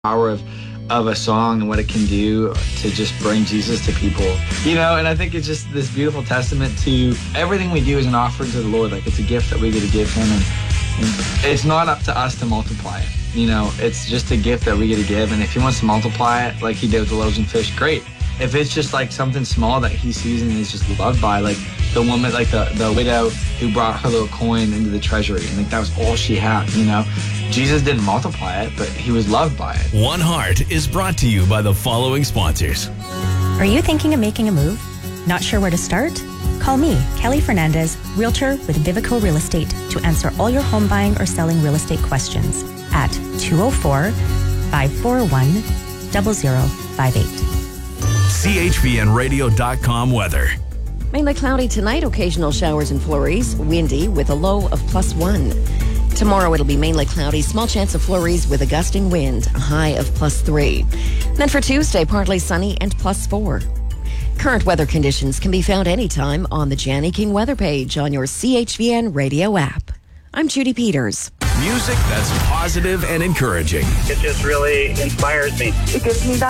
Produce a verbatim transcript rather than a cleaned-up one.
power of of a song and what it can do to just bring Jesus to people, you know. And I think it's just this beautiful testament to everything we do is an offering to the Lord. Like, it's a gift that we get to give him, and, and it's not up to us to multiply it, you know. It's just a gift that we get to give, and if he wants to multiply it like he did with the loaves and fish, great. If it's just like something small that he sees and is just loved by, like the woman, like the, the widow who brought her little coin into the treasury, and like that was all she had, you know. Jesus didn't multiply it, but he was loved by it. One Heart is brought to you by the following sponsors. Are you thinking of making a move? Not sure where to start? Call me, Kelly Fernandez, realtor with Vivico Real Estate, to answer all your home buying or selling real estate questions at two oh four, five four one, zero zero five eight. C H V N radio dot com weather. Mainly cloudy tonight, occasional showers and flurries, windy with a low of plus one. Tomorrow it'll be mainly cloudy, small chance of flurries with a gusting wind, a high of plus three. Then for Tuesday, partly sunny and plus four. Current weather conditions can be found anytime on the Janny King weather page on your C H V N radio app. I'm Judy Peters. Music that's positive and encouraging. It just really inspires me. It gives me that